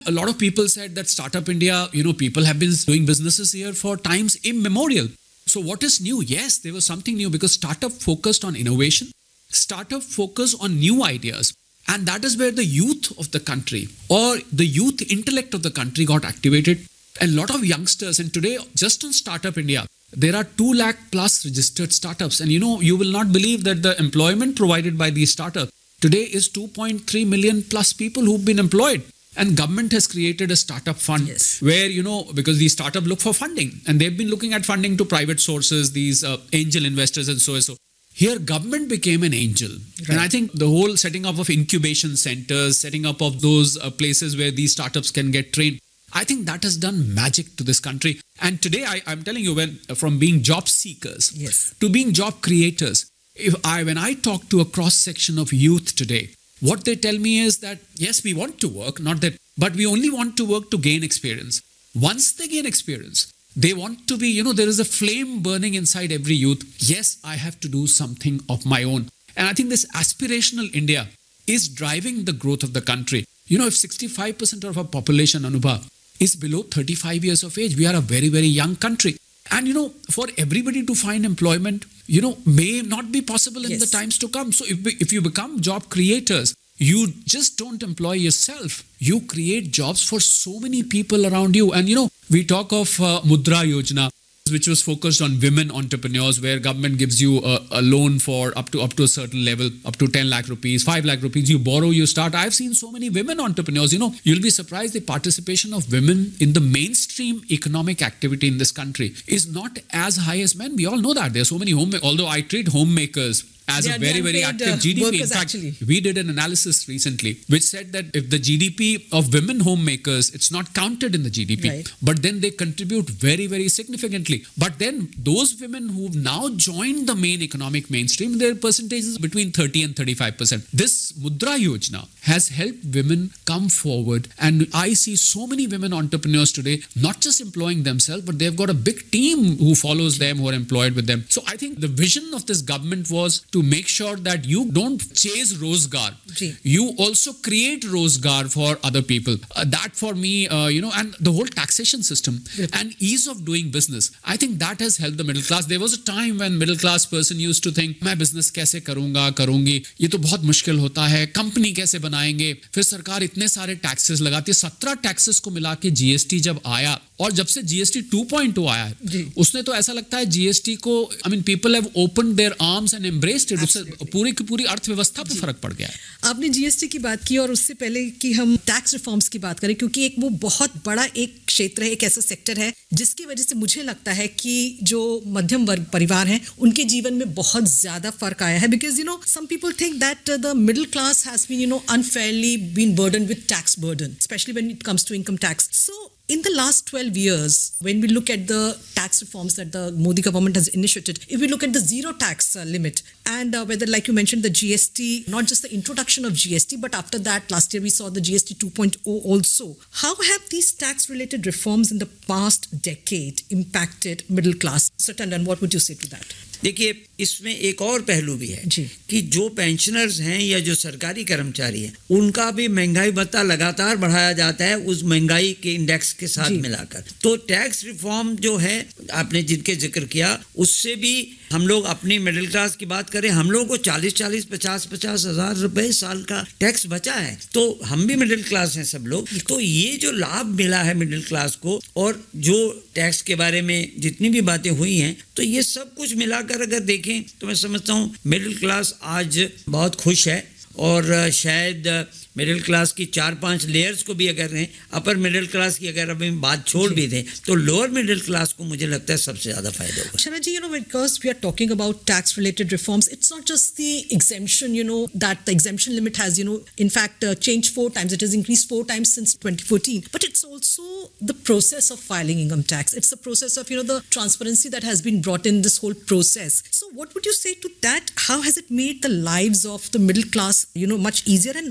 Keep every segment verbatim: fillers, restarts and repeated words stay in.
A lot of people said that Startup India, you know, people have been doing businesses here for times immemorial. So what is new? Yes, there was something new because startup focused on innovation. Startup focused on new ideas. And that is where the youth of the country or the youth intellect of the country got activated. A lot of youngsters, and today just on Startup India, there are two lakh plus registered startups. And you know, you will not believe that the employment provided by these startups today is two point three million plus people who've been employed. And government has created a startup fund yes. where, you know, because these startups look for funding and they've been looking at funding to private sources, these uh, angel investors and so and so. Here, government became an angel. Right. And I think the whole setting up of incubation centers, setting up of those uh, places where these startups can get trained, I think that has done magic to this country. And today, I, I'm telling you, when from being job seekers yes. to being job creators, if I when I talk to a cross-section of youth today, what they tell me is that, yes, we want to work, not that, but we only want to work to gain experience. Once they gain experience, they want to be, you know, there is a flame burning inside every youth. Yes, I have to do something of my own. And I think this aspirational India is driving the growth of the country. You know, if sixty-five percent of our population, Anubha, is below thirty-five years of age, we are a very, very young country. And, you know, for everybody to find employment, you know, may not be possible in yes. the times to come. So if, if you become job creators, you just don't employ yourself. You create jobs for so many people around you. And, you know, we talk of uh, Mudra Yojana, which was focused on women entrepreneurs, where government gives you a, a loan for up to up to a certain level, up to ten lakh rupees, five lakh rupees. You borrow, you start. I've seen so many women entrepreneurs. You know, you'll be surprised the participation of women in the mainstream economic activity in this country is not as high as men. We all know that. There are so many home, although I treat homemakers as they a very, very active uh, G D P. In fact, actually. we did an analysis recently which said that if the G D P of women homemakers, it's not counted in the G D P, right. but then they contribute very, very significantly. But then those women who've now joined the main economic mainstream, their percentages between thirty and thirty-five percent. This Mudra Yojana has helped women come forward. And I see so many women entrepreneurs today, not just employing themselves, but they've got a big team who follows them, who are employed with them. So I think the vision of this government was to make sure that you don't chase Rozgar. Gee. You also create Rozgar for other people. Uh, that for me, uh, you know, and the whole taxation system yep. and ease of doing business. I think that has helped the middle class. There was a time when middle class person used to think, मैं business कैसे करूँगा, करूँगी, ये तो बहुत मुश्किल होता है, कंपनी कैसे बनाएंगे, फिर सरकार इतने सारे टैक्सेस लगाती है, सत्रह टैक्सेस को मिला के जीएसटी जब आया, और जब से जीएसटी टू पॉइंट ओ आया है, उसने तो ऐसा लगता है जीएसटी को, I mean people have opened there arms and embraced it, उससे पूरी की पूरी अर्थव्यवस्था पे फर्क पड़ गया है. आपने जीएसटी की बात की और उससे पहले कि हम टैक्स रिफॉर्म्स की बात करें, क्योंकि एक वो बहुत बड़ा एक क्षेत्र है, एक ऐसा सेक्टर है जिसकी वजह से मुझे लगता है कि जो मध्यम वर्ग परिवार हैं उनके जीवन में बहुत ज्यादा फर्क आया है. Because you know some people think that the middle class has been you know unfairly been burden with tax burden, specially when it comes to income tax. So in the last twelve years, when we look at the tax reforms that the Modi government has initiated, if we look at the zero tax uh, limit and uh, whether, like you mentioned, the G S T, not just the introduction of G S T, but after that, last year we saw the G S T two point oh also. How have these tax-related reforms in the past decade impacted middle class? So, Tandon, what would you say to that? देखिए, इसमें एक और पहलू भी है जी. कि जो pensioners हैं या जो सरकारी कर्मचारी हैं, उनका भी महंगाई भत्ता लगातार बढ़ाया जाता है उस महंगाई के इंडेक्स के साथ मिलाकर. तो टैक्स रिफॉर्म जो है आपने जिनके जिक्र किया, उससे भी हम लोग अपनी मिडिल क्लास की बात करें, हम लोगों को चालीस चालीस पचास पचास हजार रुपए साल का टैक्स बचा है. तो हम भी मिडिल क्लास हैं सब लोग. तो ये जो लाभ मिला है मिडिल क्लास को, और जो टैक्स के बारे में जितनी भी बातें हुई हैं, तो ये सब कुछ मिलाकर अगर देखें तो मैं समझता हूँ मिडिल क्लास आज बहुत खुश है. और शायद मिडिल क्लास की चार पांच लेयर्स को भी अगर हैं, अपर मिडिल क्लास की अगर अभी बात छोड़ भी दें, तो लोअर मिडिल क्लास को मुझे लगता है सबसे ज़्यादा फायदा होगा. Sharath ji, you know, because we are talking about tax-related reforms, it's not just the exemption, you know, that the exemption limit has, you know, in fact, uh, changed four times. It has increased four times since twenty fourteen. But it's also the process of filing income tax. It's the process of, you know, the transparency that has been brought in this whole process. So what would you say to that? How has it made the lives of the middle class, you know, much easier? And not more than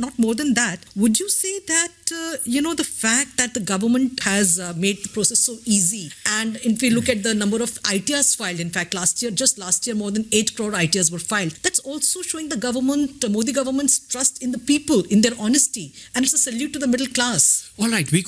than that, would you say that, uh, you know, the fact that the government has uh, made the process so easy, and if we look at the number of I T Rs filed, in fact, last year, just last year, more than eight crore I T Rs were filed, that's also showing the government, uh, Modi government's trust in the people, in their honesty, and it's a salute to the middle class. All right, we